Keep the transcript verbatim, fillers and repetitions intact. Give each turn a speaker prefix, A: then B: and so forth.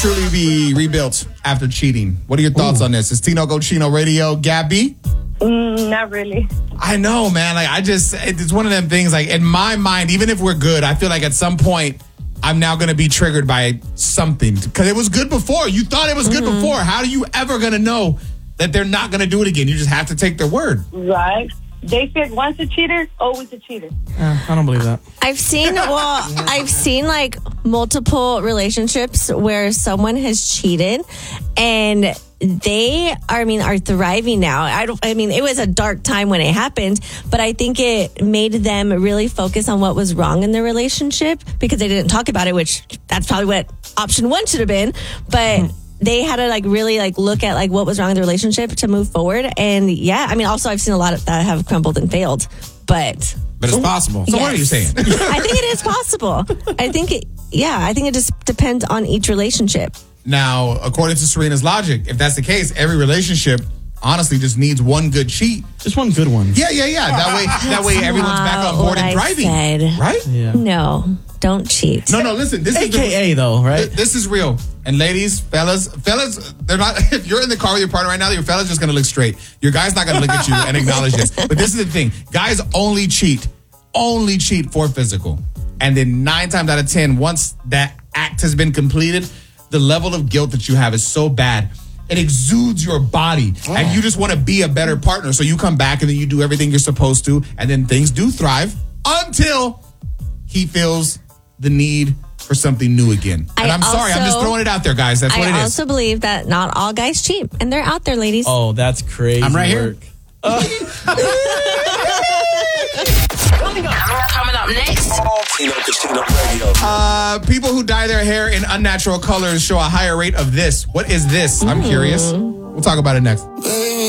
A: truly be rebuilt after cheating? What are your thoughts Ooh. on this? It's Tino Gochino Radio. Gabby?
B: Mm, not really.
A: I know, man. Like, I just, it's one of them things, like, in my mind, even if we're good, I feel like at some point, I'm now going to be triggered by something. Because it was good before. You thought it was good mm-hmm. before. How are you ever going to know that they're not going to do it again? You just have to take their word.
B: Right. They said once a cheater, always a cheater.
C: Uh, I don't believe that.
D: I've seen, well, I've seen like multiple relationships where someone has cheated and they are, I mean, are thriving now. I don't, I mean, it was a dark time when it happened, but I think it made them really focus on what was wrong in their relationship because they didn't talk about it, which that's probably what option one should have been. But mm. they had to like really like look at like what was wrong in the relationship to move forward. And yeah, I mean, also I've seen a lot of that have crumbled and failed, but.
A: But it's possible. So
D: yes.
A: what are you saying?
D: I think it is possible. I think it, yeah, I think it just depends on each relationship.
A: Now, according to Serena's logic, if that's the case, every relationship honestly just needs one good cheat.
C: Just one good one.
A: Yeah, yeah, yeah. That way, that way everyone's back on board and thriving.
D: Said.
A: Right?
D: Yeah. No, don't cheat.
A: No, no, listen. This
C: A K A
A: is the,
C: though, right?
A: This is real. And ladies, fellas, fellas, they're not, if you're in the car with your partner right now, your fella's just going to look straight. Your guy's not going to look at you and acknowledge this. But this is the thing. Guys only cheat, only cheat for physical. And then nine times out of ten, once that act has been completed, the level of guilt that you have is so bad. It exudes your body. Oh. And you just want to be a better partner. So you come back and then you do everything you're supposed to. And then things do thrive until he feels the need for something new again. And I I'm also, sorry, I'm just throwing it out there, guys. That's what
D: I
A: it is.
D: I also believe that not all guys cheat. And they're out there, ladies.
C: Oh, that's crazy.
A: I'm right
C: work.
A: here.
E: Uh. Coming up, coming up next.
A: Uh, people who dye their hair in unnatural colors show a higher rate of this. What is this? I'm
D: mm.
A: curious. We'll talk about it next.